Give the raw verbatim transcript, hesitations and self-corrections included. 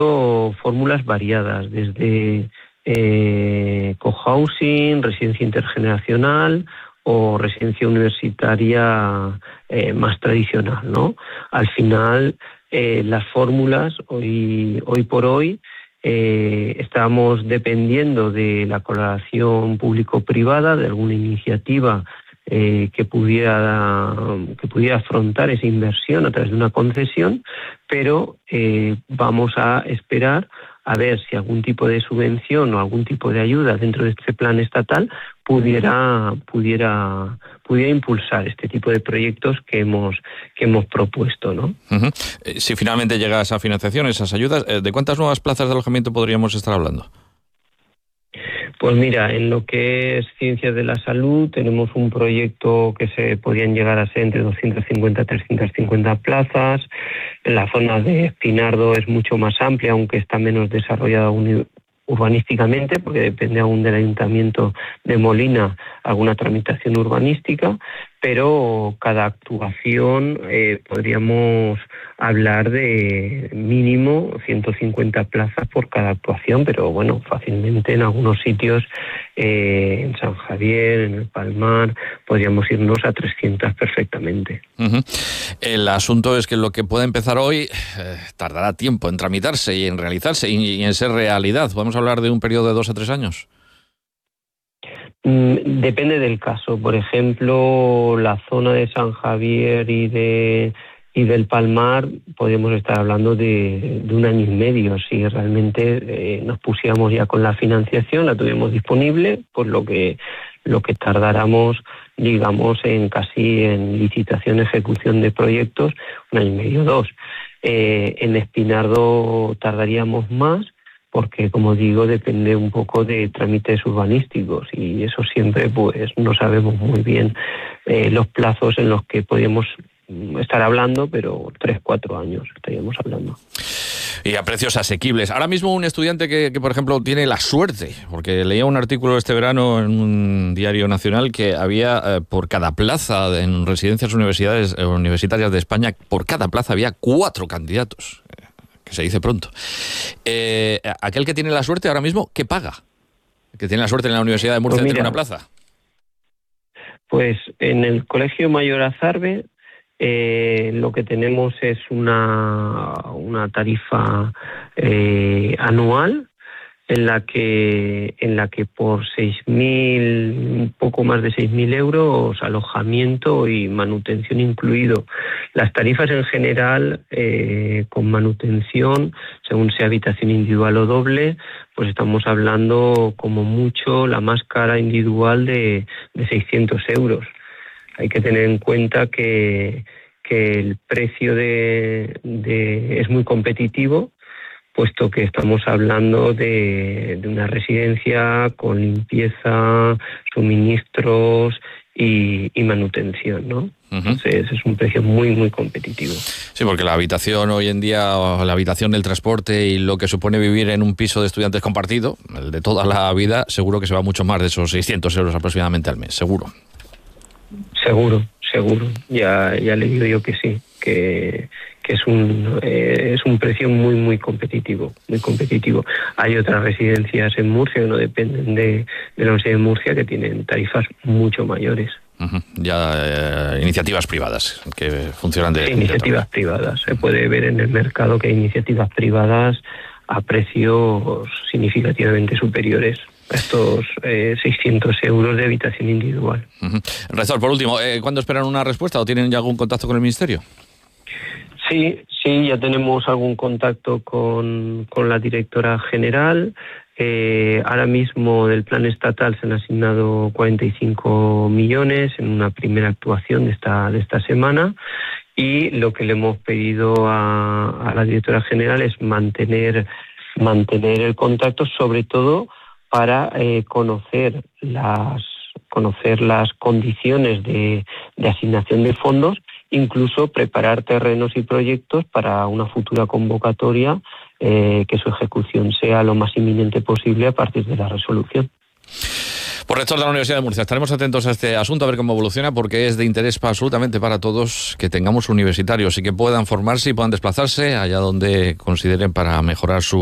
fórmulas variadas, desde eh, cohousing, residencia intergeneracional o residencia universitaria eh, más tradicional, ¿no? Al final, eh, las fórmulas, hoy, hoy por hoy, eh, estamos dependiendo de la colaboración público-privada, de alguna iniciativa eh, que pudiera, que pudiera afrontar esa inversión a través de una concesión, pero eh, vamos a esperar a ver si algún tipo de subvención o algún tipo de ayuda dentro de este plan estatal pudiera pudiera pudiera impulsar este tipo de proyectos que hemos que hemos propuesto, ¿no? Uh-huh. Eh, si finalmente llega esa financiación, esas ayudas, eh, ¿de cuántas nuevas plazas de alojamiento podríamos estar hablando? Pues mira, en lo que es ciencias de la salud tenemos un proyecto que se podrían llegar a ser entre doscientas cincuenta a trescientas cincuenta plazas. En la zona de Espinardo es mucho más amplia, aunque está menos desarrollada urbanísticamente, porque depende aún del Ayuntamiento de Molina alguna tramitación urbanística, pero cada actuación eh, podríamos hablar de mínimo ciento cincuenta plazas por cada actuación, pero bueno, fácilmente en algunos sitios, eh, en San Javier, en el Palmar, podríamos irnos a trescientas perfectamente. Uh-huh. El asunto es que lo que puede empezar hoy eh, tardará tiempo en tramitarse y en realizarse y, y en ser realidad. ¿Podemos hablar de un periodo de dos a tres años? Depende del caso. Por ejemplo, la zona de San Javier y de y del Palmar podríamos estar hablando de, de un año y medio. Si realmente eh, nos pusiéramos ya con la financiación, la tuviéramos disponible, pues lo que lo que tardáramos, digamos, en casi en licitación, ejecución de proyectos, un año y medio, dos. Eh, en Espinardo tardaríamos más, porque, como digo, depende un poco de trámites urbanísticos y eso siempre, pues, no sabemos muy bien eh, los plazos en los que podríamos estar hablando, pero tres, cuatro años estaríamos hablando. Y a precios asequibles. Ahora mismo un estudiante que, que, por ejemplo, tiene la suerte, porque leía un artículo este verano en un diario nacional que había eh, por cada plaza en residencias universidades, eh, universitarias de España, por cada plaza había cuatro candidatos. Que se dice pronto. Eh, aquel que tiene la suerte ahora mismo, ¿qué paga? El que tiene la suerte en la Universidad de Murcia pues mira, de tener una plaza. Pues en el Colegio Mayor Azarbe eh, lo que tenemos es una, una tarifa eh, anual en la que en la que por seis mil, un poco más de seis mil euros, alojamiento y manutención incluido. Las tarifas en general, eh, con manutención, según sea habitación individual o doble, pues estamos hablando como mucho la más cara individual de, de seiscientos euros. Hay que tener en cuenta que, que el precio de, de es muy competitivo, puesto que estamos hablando de, de una residencia con limpieza, suministros y, y manutención, ¿no? Uh-huh. Entonces es un precio muy, muy competitivo. Sí, porque la habitación hoy en día, la habitación del transporte y lo que supone vivir en un piso de estudiantes compartido, el de toda la vida, seguro que se va mucho más de esos seiscientos euros aproximadamente al mes, seguro. Seguro, seguro. Ya, ya le digo yo que sí, que... que es un eh, es un precio muy muy competitivo, muy competitivo. Hay otras residencias en Murcia que no dependen de, de la Universidad de Murcia que tienen tarifas mucho mayores. Uh-huh. Ya eh, iniciativas privadas que funcionan de... Sí, iniciativas de privadas. Se puede ver en el mercado que hay iniciativas privadas a precios significativamente superiores a estos eh, seiscientos euros de habitación individual. Uh-huh. Rector, por último, eh, ¿cuándo esperan una respuesta o tienen ya algún contacto con el Ministerio? Sí, sí, ya tenemos algún contacto con, con la directora general. Eh, ahora mismo del plan estatal se han asignado cuarenta y cinco millones en una primera actuación de esta, de esta semana y lo que le hemos pedido a, a la directora general es mantener, mantener el contacto, sobre todo para eh, conocer las, conocer las condiciones de, de asignación de fondos, incluso preparar terrenos y proyectos para una futura convocatoria, eh, que su ejecución sea lo más inminente posible a partir de la resolución. Por rector de la Universidad de Murcia, estaremos atentos a este asunto, a ver cómo evoluciona, porque es de interés para, absolutamente para todos que tengamos universitarios y que puedan formarse y puedan desplazarse allá donde consideren para mejorar su